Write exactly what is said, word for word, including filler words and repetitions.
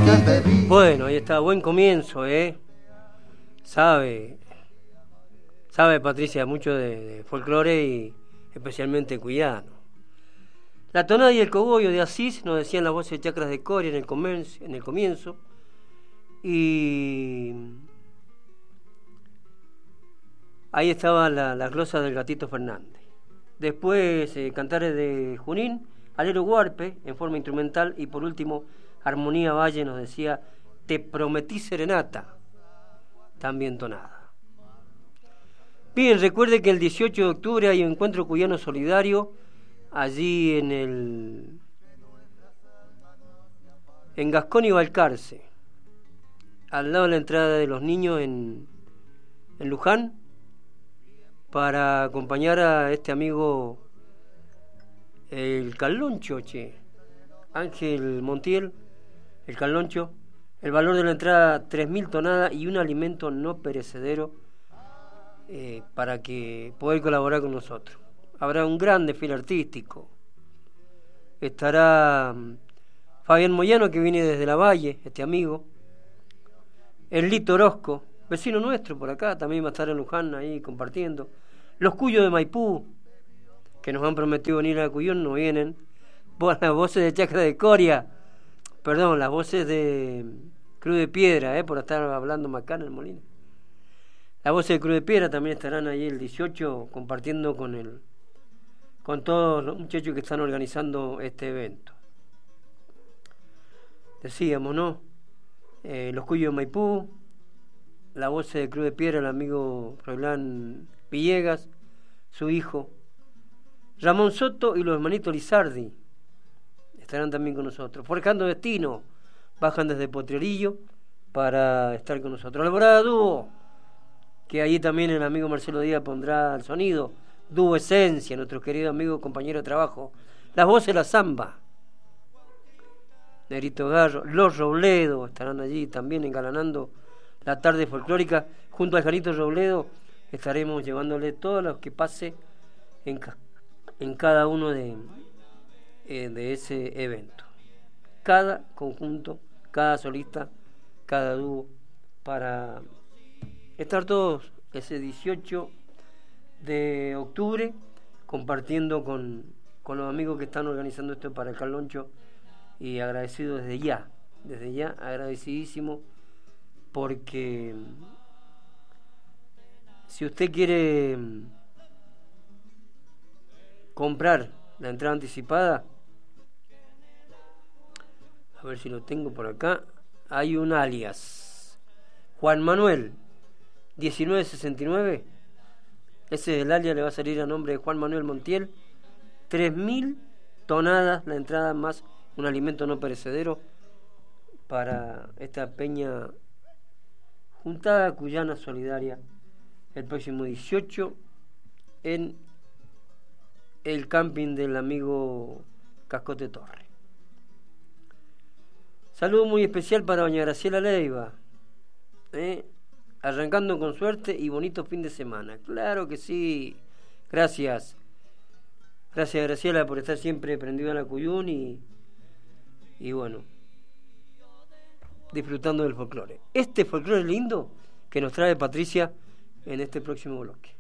Bueno, ahí está, buen comienzo, ¿eh? Sabe, sabe Patricia mucho de, de folclore y especialmente cuyano. La tonada y el cogollo de Asís nos decían las voces de Chacras de Coria en el, comienzo, en el comienzo. Y ahí estaban la, las glosas del Gatito Fernández. Después eh, cantares de Junín, Alero Huarpe en forma instrumental y por último Armonía Valle nos decía Te prometí serenata, también tonada. Bien, recuerde que el dieciocho de octubre hay un encuentro cuyano solidario allí en el en Gascón y Balcarce, al lado de la entrada de los niños en, en Luján, para acompañar a este amigo el Caloncho, che, Ángel Montiel, el Caloncho. El valor de la entrada tres mil tonadas y un alimento no perecedero eh, para que poder colaborar con nosotros. Habrá un gran desfile artístico. Estará Fabián Moyano, que viene desde la Valle, este amigo. El Lito Orozco, vecino nuestro por acá, también va a estar en Luján ahí compartiendo. Los Cuyos de Maipú, que nos han prometido venir a Cuyón, no vienen. Bueno, las voces de Chacra de Coria, perdón, las voces de Cruz de Piedra, eh, por estar hablando acá en el molino. Las voces de Cruz de Piedra también estarán ahí el dieciocho compartiendo con el con todos los muchachos que están organizando este evento. Decíamos, ¿no? Eh, los Cuyos de Maipú, la voz de Cruz de Piedra, el amigo Froilán Villegas, su hijo, Ramón Soto y los hermanitos Lizardi estarán también con nosotros. Forjando Destino, bajan desde Potrerillo para estar con nosotros. Alborada Dúo, que ahí también el amigo Marcelo Díaz pondrá el sonido. Dúo Esencia, nuestro querido amigo compañero de trabajo. Las voces de la Zamba, Negrito Garro, Los Robledo estarán allí también engalanando la tarde folclórica. Junto al Janito Robledo estaremos llevándole todo lo que pase en, ca- en cada uno de, eh, de ese evento. Cada conjunto, cada solista, cada dúo, para estar todos ese dieciocho de octubre compartiendo con, con los amigos que están organizando esto para el Caloncho, y agradecido desde ya, desde ya agradecidísimo, porque si usted quiere comprar la entrada anticipada, a ver si lo tengo por acá, hay un alias, Juan Manuel diecinueve sesenta y nueve, ese es el alias, le va a salir a nombre de Juan Manuel Montiel. Tres mil tonadas la entrada más un alimento no perecedero para esta peña juntada cuyana solidaria el próximo dieciocho en el camping del amigo Cascote Torre. Saludo muy especial para doña Graciela Leiva, ¿eh? Arrancando con suerte y bonito fin de semana. Claro que sí. Gracias. Gracias, Graciela, por estar siempre prendida a la Cuyún y, y bueno, disfrutando del folclore. Este folclore lindo que nos trae Patricia en este próximo bloque.